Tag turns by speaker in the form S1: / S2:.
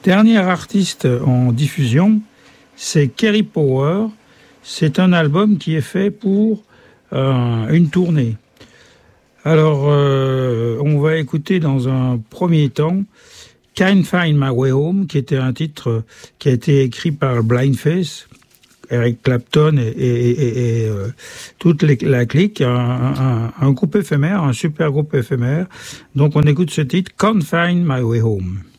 S1: Dernier artiste en diffusion, c'est Kerry Power. C'est un album qui est fait pour une tournée. Alors, on va écouter dans un premier temps Can't Find My Way Home, qui était un titre qui a été écrit par Blindface, Eric Clapton et toute la clique, un groupe éphémère, un super groupe éphémère. Donc on écoute ce titre, Can't Find My Way Home.